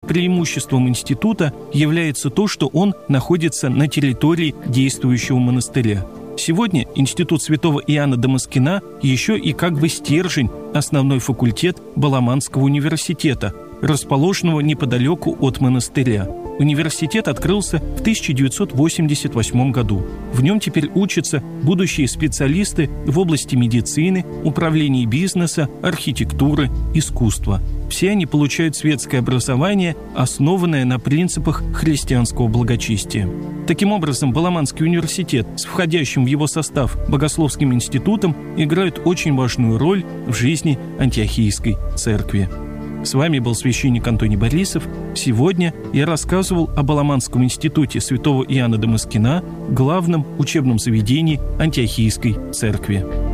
Преимуществом института является то, что он находится на территории действующего монастыря. Сегодня Институт святого Иоанна Дамаскина еще и как бы стержень, основной факультет Баламанского университета, расположенного неподалеку от монастыря. Университет открылся в 1988 году. В нем теперь учатся будущие специалисты в области медицины, управления бизнеса, архитектуры, искусства. Все они получают светское образование, основанное на принципах христианского благочестия. Таким образом, Баламанский университет с входящим в его состав Богословским институтом играет очень важную роль в жизни Антиохийской церкви. С вами был священник Антоний Борисов. Сегодня я рассказывал о Баламанском институте святого Иоанна Дамаскина, главном учебном заведении Антиохийской церкви.